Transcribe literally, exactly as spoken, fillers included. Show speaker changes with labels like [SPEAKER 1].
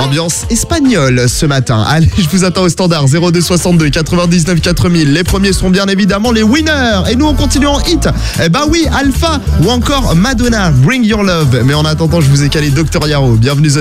[SPEAKER 1] Ambiance espagnole ce matin. Allez, je vous attends au standard zéro deux soixante-deux quatre-vingt-dix-neuf quatre mille. Les premiers sont bien évidemment les winners. Et nous, on continue en hit. Eh bah oui, Alpha ou encore Madonna, Bring Your Love. Mais en attendant, je vous ai calé Docteur Yaro. Bienvenue.